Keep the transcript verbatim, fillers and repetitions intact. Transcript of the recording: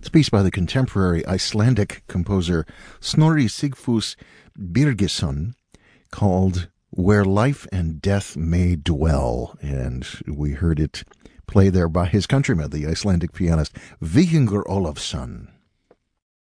It's a piece by the contemporary Icelandic composer Snorri Sigfús Birgisson called Where Life and Death May Dwell. And we heard it played there by his countryman, the Icelandic pianist Víkingur Ólafsson.